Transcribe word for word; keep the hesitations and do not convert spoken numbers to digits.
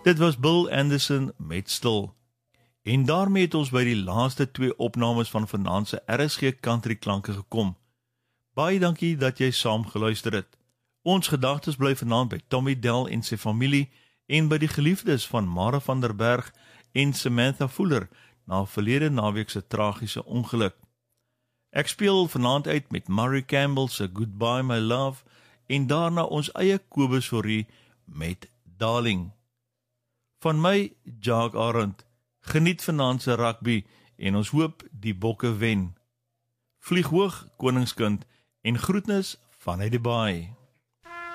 Dit was Bill Anderson met Stil. En daarmee het ons by die laaste twee opnames van vanaand se R S G Country Klanke gekom. Baie dankie dat jy saam geluister het. Ons gedagtes bly vanaand by Tommy Dell en sy familie en by die geliefdes van Mara van der Berg en Samantha Fuller na verlede naweek se tragiese ongeluk. Ek speel vanaand uit met Murray Campbell se Goodbye My Love en daarna ons eie Kobus Fourie met Darling. Van my, Jacques Arend, geniet vanaand se rugby en ons hoop die bokke wen. Vlieg hoog, koningskind, en groetnis vanuit die baai.